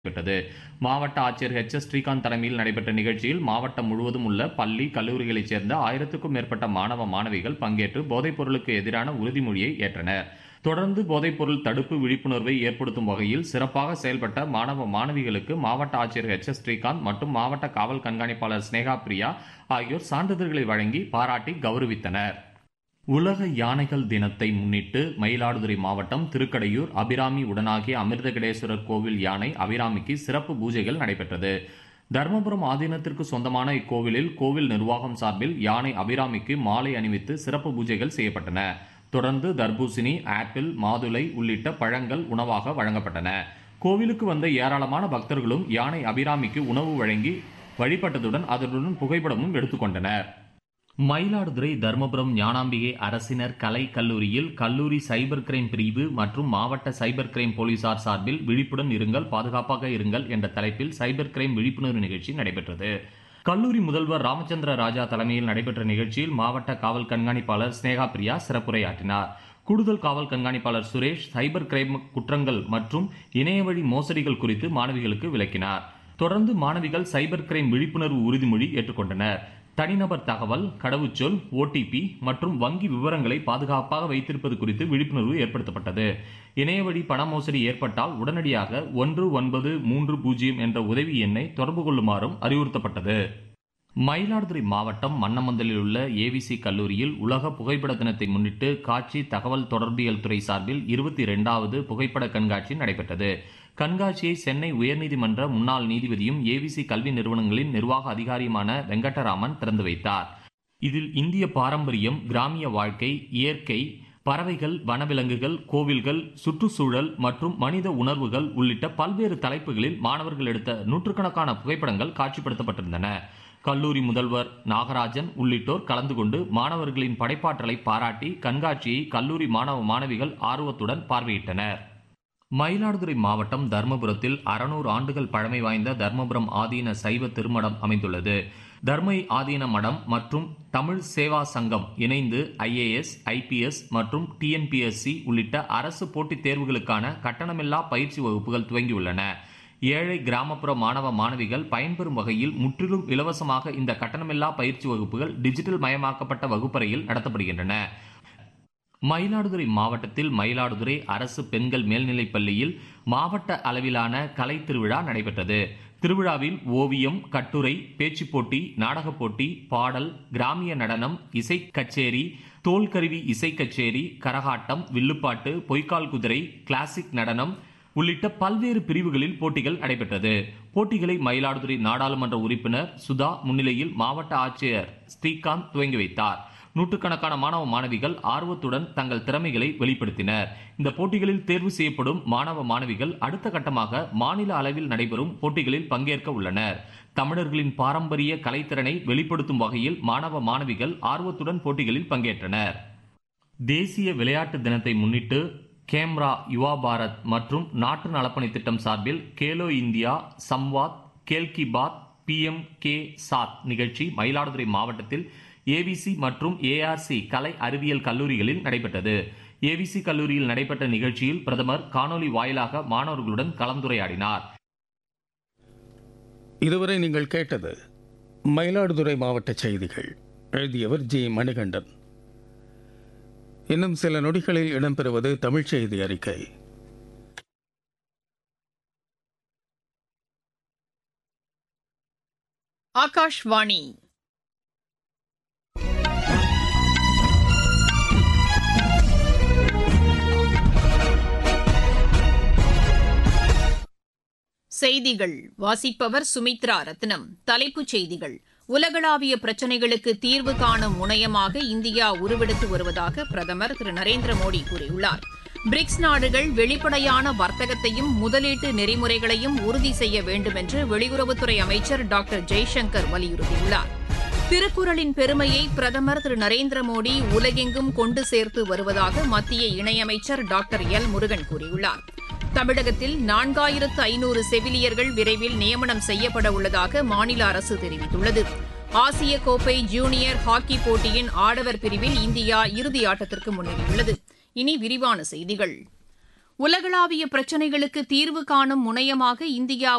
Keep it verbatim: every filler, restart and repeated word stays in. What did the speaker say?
பெற்றது. மாவட்ட ஆட்சியர் எச் எஸ் ஸ்ரீகாந்த் தலைமையில் நடைபெற்ற நிகழ்ச்சியில் மாவட்டம் முழுவதும் உள்ள பள்ளி, கல்லூரிகளைச் சேர்ந்த ஆயிரத்துக்கும் மேற்பட்ட மாணவ, மாணவிகள் பங்கேற்று போதைப் பொருளுக்கு எதிரான உறுதிமொழியை ஏற்றனர். தொடர்ந்து போதைப்பொருள் தடுப்பு விழிப்புணர்வை ஏற்படுத்தும் வகையில் சிறப்பாக செயல்பட்ட மாணவ, மாணவிகளுக்கு மாவட்ட ஆட்சியர் எச் எஸ் ஸ்ரீகாந்த் மற்றும் மாவட்ட காவல் கண்காணிப்பாளர் ஸ்னேகா பிரியா ஆகியோர் சான்றிதழ்களை வழங்கி பாராட்டி கௌரவித்தனர். உலக யானைகள் தினத்தை முன்னிட்டு மயிலாடுதுறை மாவட்டம் திருக்கடையூர் அபிராமி உடனாகிய அமிர்தகடேஸ்வரர் கோவில் யானை அபிராமிக்கு சிறப்பு பூஜைகள் நடைபெற்றது. தர்மபுரம் ஆதீனத்திற்கு சொந்தமான இக்கோவிலில் கோவில் நிர்வாகம் சார்பில் யானை அபிராமிக்கு மாலை அணிவித்து சிறப்பு பூஜைகள் செய்யப்பட்டன. தொடர்ந்து தர்பூசணி, ஆப்பிள், மாதுளை உள்ளிட்ட பழங்கள் உணவாக வழங்கப்பட்டன. கோவிலுக்கு வந்த ஏராளமான பக்தர்களும் யானை அபிராமிக்கு உணவு வழங்கி வழிபட்டதுடன் அதனுடன் புகைப்படமும் எடுத்துக்கொண்டனர். மயிலாடுதுறை தர்மபுரம் ஞானாம்பிகை அரசினர் கலை கல்லூரியில் கல்லூரி சைபர் கிரைம் பிரிவு மற்றும் மாவட்ட சைபர் கிரைம் போலீசார் சார்பில் விழிப்புடன் இருங்கள், பாதுகாப்பாக இருங்கள் என்ற தலைப்பில் சைபர் கிரைம் விழிப்புணர்வு நிகழ்ச்சி நடைபெற்றது. கல்லூரி முதல்வர் ராமச்சந்திர ராஜா தலைமையில் நடைபெற்ற நிகழ்ச்சியில் மாவட்ட காவல் கண்காணிப்பாளர் ஸ்னேகா பிரியா சிறப்புரையாற்றினார். கூடுதல் காவல் கண்காணிப்பாளர் சுரேஷ் சைபர் கிரைம் குற்றங்கள் மற்றும் இணையவழி மோசடிகள் குறித்து மாணவிகளுக்கு விளக்கினார். தொடர்ந்து மாணவிகள் சைபர் கிரைம் விழிப்புணர்வு உறுதிமொழி ஏற்றுக்கொண்டனர். தனிநபர் தகவல், கடவுச்சொல், ஓ டி பி மற்றும் வங்கி விவரங்களை பாதுகாப்பாக வைத்திருப்பது குறித்து விழிப்புணர்வு ஏற்படுத்தப்பட்டது. இணையவழி பண மோசடி ஏற்பட்டால் உடனடியாக ஒன்று ஒன்பது மூன்று பூஜ்ஜியம் என்ற உதவி எண்ணை தொடர்பு கொள்ளுமாறும் அறிவுறுத்தப்பட்டது. மயிலாடுதுறை மாவட்டம் மன்னமந்தலில் உள்ள ஏ வி சி கல்லூரியில் உலக புகைப்பட தினத்தை முன்னிட்டு காட்சி தகவல் தொடர்பியல் துறை சார்பில் இருபத்தி இரண்டாவது புகைப்பட கண்காட்சி நடைபெற்றது. கண்காட்சியை சென்னை உயர்நீதிமன்ற முன்னாள் நீதிபதியும் ஏ வி சி கல்வி நிறுவனங்களின் நிர்வாக அதிகாரியுமான வெங்கடராமன் திறந்து வைத்தார். இதில் இந்திய பாரம்பரியம், கிராமிய வாழ்க்கை, இயற்கை, பறவைகள், வனவிலங்குகள், கோவில்கள், சுற்றுச்சூழல் மற்றும் மனித உணர்வுகள் உள்ளிட்ட பல்வேறு தலைப்புகளில் மாணவர்கள் எடுத்த நூற்றுக்கணக்கான புகைப்படங்கள் காட்சிப்படுத்தப்பட்டிருந்தன. கல்லூரி முதல்வர் நாகராஜன் உள்ளிட்டோர் கலந்து கொண்டு மாணவர்களின் படைப்பாற்றலை பாராட்டி கண்காட்சியை கல்லூரி மாணவ, மாணவிகள் ஆர்வத்துடன் பார்வையிட்டனர். மயிலாடுதுறை மாவட்டம் தர்மபுரத்தில் அறுநூறு ஆண்டுகள் பழமை வாய்ந்த தர்மபுரம் ஆதீன சைவ திருமடம் அமைந்துள்ளது. தர்மை ஆதீன மடம் மற்றும் தமிழ் சேவா சங்கம் இணைந்து ஐ A S, I P S மற்றும் T N P S C உள்ளிட்ட அரசு போட்டித் தேர்வுகளுக்கான கட்டணமில்லா பயிற்சி வகுப்புகள் துவங்கியுள்ளன. ஏழை கிராமப்புற மாணவ, மாணவிகள் பயன்பெறும் வகையில் முற்றிலும் இலவசமாக இந்த கட்டணமில்லா பயிற்சி வகுப்புகள் டிஜிட்டல் மயமாக்கப்பட்ட வகுப்பறையில் நடத்தப்படுகின்றன. மயிலாடுதுறை மாவட்டத்தில் மயிலாடுதுறை அரசு பெண்கள் மேல்நிலைப் பள்ளியில் மாவட்ட அளவிலான கலை திருவிழா நடைபெற்றது. திருவிழாவில் ஓவியம், கட்டுரை, பேச்சுப் போட்டி, நாடகப் போட்டி, பாடல், கிராமிய நடனம், இசை கச்சேரி, தோல்கருவி இசை கச்சேரி, கரகாட்டம், வில்லுப்பாட்டு, பொய்க்கால் குதிரை, கிளாசிக் நடனம் உள்ளிட்ட பல்வேறு பிரிவுகளில் போட்டிகள் நடைபெற்றது. போட்டிகளை மயிலாடுதுறை நாடாளுமன்ற உறுப்பினர் சுதா முன்னிலையில் மாவட்ட ஆட்சியர் ஸ்ரீகாந்த் துவங்கி வைத்தார். நூற்றுக்கணக்கான மாணவ, மாணவிகள் ஆர்வத்துடன் தங்கள் திறமைகளை வெளிப்படுத்தினர். இந்த போட்டிகளில் தேர்வு செய்யப்படும் மாணவ, மாணவிகள் அடுத்த கட்டமாக மாநில அளவில் நடைபெறும் போட்டிகளில் பங்கேற்க உள்ளனர். தமிழர்களின் பாரம்பரிய கலைத்திறனை வெளிப்படுத்தும் வகையில் மாணவ, மாணவிகள் ஆர்வத்துடன் போட்டிகளில் பங்கேற்றனர். தேசிய விளையாட்டு தினத்தை முன்னிட்டு கேம்ரா யுவா பாரத் மற்றும் நாட்டு நலப்பணி திட்டம் சார்பில் கேலோ இந்தியா, சம்வாத், கேல் கி பாத், பி எம் கே சாத் நிகழ்ச்சி மயிலாடுதுறை மாவட்டத்தில் ஏ வி சி மற்றும் ஏ ஆர் சி கலை அறிவியல் கல்லூரிகளில் நடைபெற்றது. ஏ வி சி கல்லூரியில் நடைபெற்ற நிகழ்ச்சியில் பிரதமர் காணொலி வாயிலாக மாணவர்களுடன் கலந்துரையாடினார். இதுவரை நீங்கள் கேட்டது மயிலாடுதுறை மாவட்ட செய்திகள். எழுதியவர் ஜி மணிகண்டன். இன்னும் சில நொடிகளில் இடம்பெறுவது தமிழ் செய்தி அறிக்கை. ஆகாஷ்வாணி. செய்திகள் வாசிப்பவர் சுமித்ரா ரத்னம். தலைப்புச் செய்திகள். உலகளாவிய பிரச்சினைகளுக்கு தீர்வு காணும் முனையமாக இந்தியா உருவெடுத்து வருவதாக பிரதமர் திரு நரேந்திர மோடி கூறியுள்ளார். பிரிக்ஸ் நாடுகள் வெளிப்படையான வர்த்தகத்தையும் முதலீட்டு நெறிமுறைகளையும் உறுதி செய்ய வேண்டும் என்று வெளியுறவுத்துறை அமைச்சர் டாக்டர் ஜெய்சங்கர் வலியுறுத்தியுள்ளார். திருக்குறளின் பெருமையை பிரதமர் திரு நரேந்திர மோடி உலகெங்கும் கொண்டு சேர்த்து வருவதாக மத்திய இணையமைச்சர் டாக்டர் எல் முருகன் கூறியுள்ளார். தமிழகத்தில் நான்காயிரத்து ஐநூறு செவிலியர்கள் விரைவில் நியமனம் செய்யப்பட உள்ளதாக மாநில அரசு தெரிவித்துள்ளது. ஆசிய கோப்பை ஜூனியர் ஹாக்கி போட்டியின் ஆடவர் பிரிவில் இந்தியா இறுதி ஆட்டத்திற்கு முன்னேறியுள்ளது. இனி விரிவான செய்திகள். உலகளாவிய பிரச்சினைகளுக்கு தீர்வு காணும் முனையமாக இந்தியா